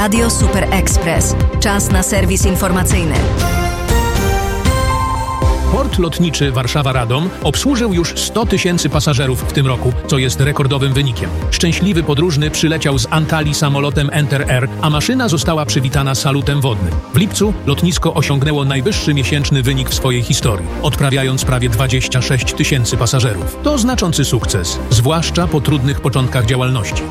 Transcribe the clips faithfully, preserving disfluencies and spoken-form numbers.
Radio Super Express. Czas na serwis informacyjny. Port lotniczy Warszawa-Radom obsłużył już sto tysięcy pasażerów w tym roku, co jest rekordowym wynikiem. Szczęśliwy podróżny przyleciał z Antalii samolotem Enter Air, a maszyna została przywitana salutem wodnym. W lipcu lotnisko osiągnęło najwyższy miesięczny wynik w swojej historii, odprawiając prawie dwadzieścia sześć tysięcy pasażerów. To znaczący sukces, zwłaszcza po trudnych początkach działalności.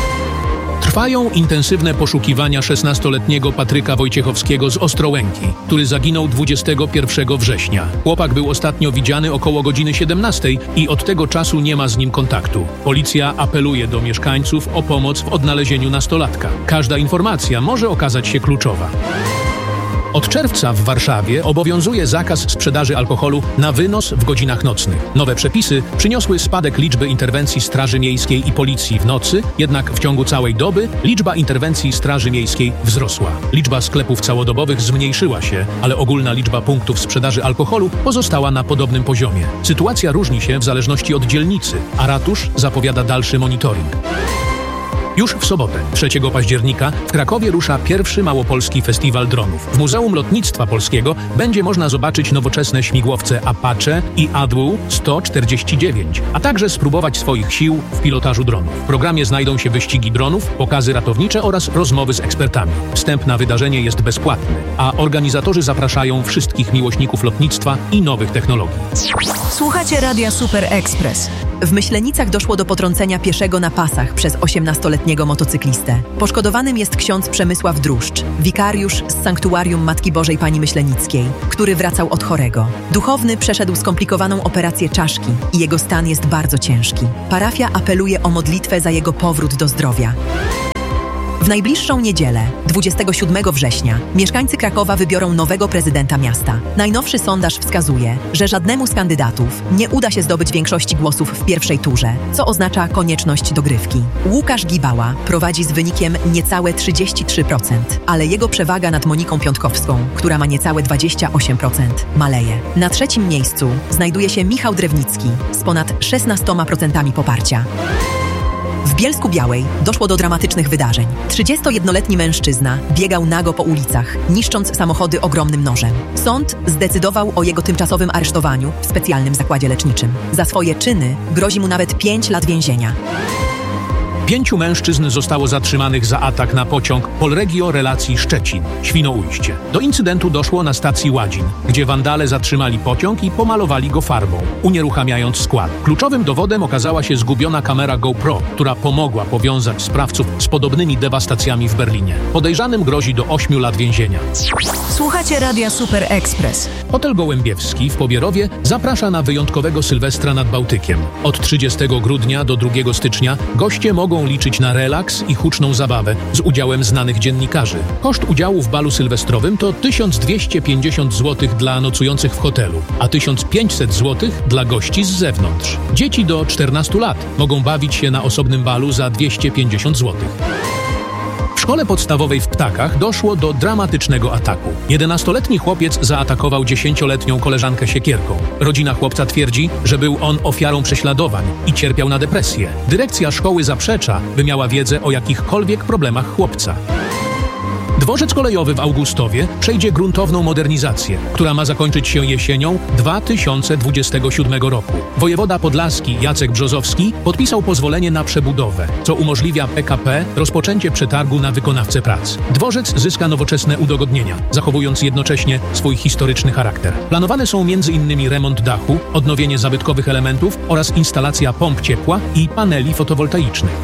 Trwają intensywne poszukiwania szesnastoletniego Patryka Wojciechowskiego z Ostrołęki, który zaginął dwudziestego pierwszego września. Chłopak był ostatnio widziany około godziny siedemnastej i od tego czasu nie ma z nim kontaktu. Policja apeluje do mieszkańców o pomoc w odnalezieniu nastolatka. Każda informacja może okazać się kluczowa. Od czerwca w Warszawie obowiązuje zakaz sprzedaży alkoholu na wynos w godzinach nocnych. Nowe przepisy przyniosły spadek liczby interwencji Straży Miejskiej i Policji w nocy, jednak w ciągu całej doby liczba interwencji Straży Miejskiej wzrosła. Liczba sklepów całodobowych zmniejszyła się, ale ogólna liczba punktów sprzedaży alkoholu pozostała na podobnym poziomie. Sytuacja różni się w zależności od dzielnicy, a ratusz zapowiada dalszy monitoring. Już w sobotę, trzeciego października, w Krakowie rusza pierwszy małopolski festiwal dronów. W Muzeum Lotnictwa Polskiego będzie można zobaczyć nowoczesne śmigłowce Apache i A D W sto czterdzieści dziewięć, a także spróbować swoich sił w pilotażu dronów. W programie znajdą się wyścigi dronów, pokazy ratownicze oraz rozmowy z ekspertami. Wstęp na wydarzenie jest bezpłatny, a organizatorzy zapraszają wszystkich miłośników lotnictwa i nowych technologii. Słuchacie Radia Super Express. W Myślenicach doszło do potrącenia pieszego na pasach przez osiemnastoletniego motocyklistę. Poszkodowanym jest ksiądz Przemysław Druszcz, wikariusz z Sanktuarium Matki Bożej Pani Myślenickiej, który wracał od chorego. Duchowny przeszedł skomplikowaną operację czaszki i jego stan jest bardzo ciężki. Parafia apeluje o modlitwę za jego powrót do zdrowia. W najbliższą niedzielę, dwudziestego siódmego września, mieszkańcy Krakowa wybiorą nowego prezydenta miasta. Najnowszy sondaż wskazuje, że żadnemu z kandydatów nie uda się zdobyć większości głosów w pierwszej turze, co oznacza konieczność dogrywki. Łukasz Gibała prowadzi z wynikiem niecałe trzydzieści trzy procent, ale jego przewaga nad Moniką Piątkowską, która ma niecałe dwadzieścia osiem procent, maleje. Na trzecim miejscu znajduje się Michał Drewnicki z ponad szesnastoma procentami poparcia. W Bielsku-Białej doszło do dramatycznych wydarzeń. trzydziestojednoletni mężczyzna biegał nago po ulicach, niszcząc samochody ogromnym nożem. Sąd zdecydował o jego tymczasowym aresztowaniu w specjalnym zakładzie leczniczym. Za swoje czyny grozi mu nawet pięć lat więzienia. Pięciu mężczyzn zostało zatrzymanych za atak na pociąg Polregio relacji Szczecin, Świnoujście. Do incydentu doszło na stacji Ładzin, gdzie wandale zatrzymali pociąg i pomalowali go farbą, unieruchamiając skład. Kluczowym dowodem okazała się zgubiona kamera GoPro, która pomogła powiązać sprawców z podobnymi dewastacjami w Berlinie. Podejrzanym grozi do ośmiu lat więzienia. Słuchacie Radia Super Express. Hotel Gołębiewski w Pobierowie zaprasza na wyjątkowego Sylwestra nad Bałtykiem. Od trzydziestego grudnia do drugiego stycznia goście mogą liczyć na relaks i huczną zabawę z udziałem znanych dziennikarzy. Koszt udziału w balu sylwestrowym to tysiąc dwieście pięćdziesiąt złotych dla nocujących w hotelu, a tysiąc pięćset złotych dla gości z zewnątrz. Dzieci do czternastu lat mogą bawić się na osobnym balu za dwieście pięćdziesiąt złotych. W szkole podstawowej w Ptakach doszło do dramatycznego ataku. jedenastoletni chłopiec zaatakował dziesięcioletnią koleżankę siekierką. Rodzina chłopca twierdzi, że był on ofiarą prześladowań i cierpiał na depresję. Dyrekcja szkoły zaprzecza, by miała wiedzę o jakichkolwiek problemach chłopca. Dworzec kolejowy w Augustowie przejdzie gruntowną modernizację, która ma zakończyć się jesienią dwa tysiące dwudziestego siódmego roku. Wojewoda podlaski Jacek Brzozowski podpisał pozwolenie na przebudowę, co umożliwia P K P rozpoczęcie przetargu na wykonawcę prac. Dworzec zyska nowoczesne udogodnienia, zachowując jednocześnie swój historyczny charakter. Planowane są między innymi remont dachu, odnowienie zabytkowych elementów oraz instalacja pomp ciepła i paneli fotowoltaicznych.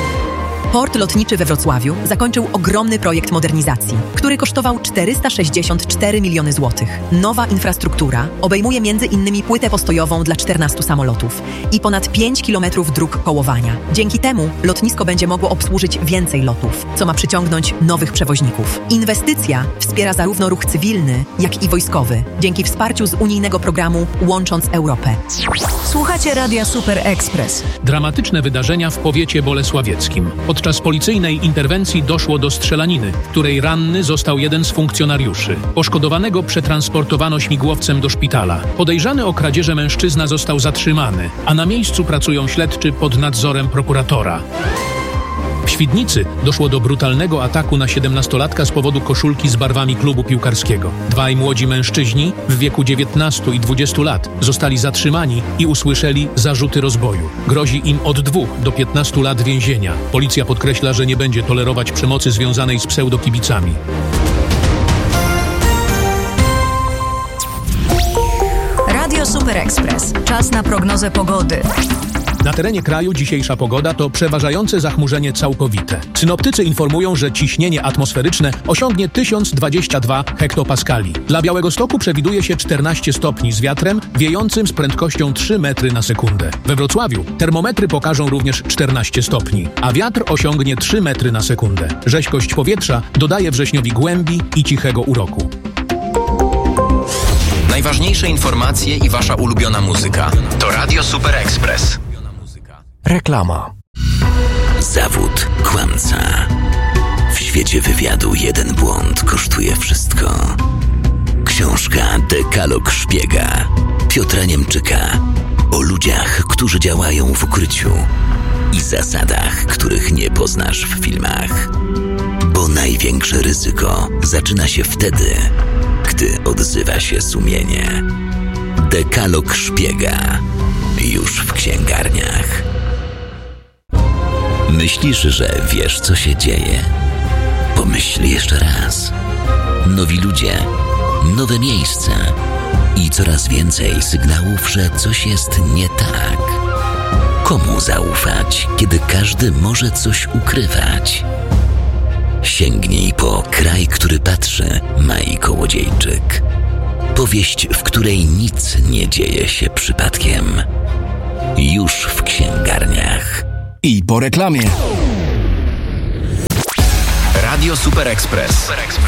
Port lotniczy we Wrocławiu zakończył ogromny projekt modernizacji, który kosztował czterysta sześćdziesiąt cztery miliony złotych. Nowa infrastruktura obejmuje między innymi płytę postojową dla czternastu samolotów i ponad pięć kilometrów dróg kołowania. Dzięki temu lotnisko będzie mogło obsłużyć więcej lotów, co ma przyciągnąć nowych przewoźników. Inwestycja wspiera zarówno ruch cywilny, jak i wojskowy, dzięki wsparciu z unijnego programu Łącząc Europę. Słuchacie Radia Super Express. Dramatyczne wydarzenia w powiecie bolesławieckim. Podczas policyjnej interwencji doszło do strzelaniny, w której ranny został jeden z funkcjonariuszy. Poszkodowanego przetransportowano śmigłowcem do szpitala. Podejrzany o kradzieże mężczyzna został zatrzymany, a na miejscu pracują śledczy pod nadzorem prokuratora. W Świdnicy doszło do brutalnego ataku na siedemnastolatka z powodu koszulki z barwami klubu piłkarskiego. Dwaj młodzi mężczyźni w wieku dziewiętnastu i dwudziestu lat zostali zatrzymani i usłyszeli zarzuty rozboju. Grozi im od dwóch do piętnastu lat więzienia. Policja podkreśla, że nie będzie tolerować przemocy związanej z pseudokibicami. Radio Super Express. Czas na prognozę pogody. Na terenie kraju dzisiejsza pogoda to przeważające zachmurzenie całkowite. Synoptycy informują, że ciśnienie atmosferyczne osiągnie tysiąc dwadzieścia dwa hektopaskali. Dla Białegostoku przewiduje się czternaście stopni z wiatrem wiejącym z prędkością trzy metry na sekundę. We Wrocławiu termometry pokażą również czternaście stopni, a wiatr osiągnie trzy metry na sekundę. Rzeźkość powietrza dodaje wrześniowi głębi i cichego uroku. Najważniejsze informacje i wasza ulubiona muzyka to Radio Super Express. Reklama. Zawód kłamca. W świecie wywiadu jeden błąd kosztuje wszystko. Książka Dekalog Szpiega Piotra Niemczyka o ludziach, którzy działają w ukryciu i zasadach, których nie poznasz w filmach. Bo największe ryzyko zaczyna się wtedy, gdy odzywa się sumienie. Dekalog Szpiega już w księgarniach. Myślisz, że wiesz, co się dzieje? Pomyśl jeszcze raz. Nowi ludzie, nowe miejsca i coraz więcej sygnałów, że coś jest nie tak. Komu zaufać, kiedy każdy może coś ukrywać? Sięgnij po Kraj, który patrzy, Mai Kołodziejczyk. Powieść, w której nic nie dzieje się przypadkiem. Już w księgarniach. I po reklamie. Radio Super Express.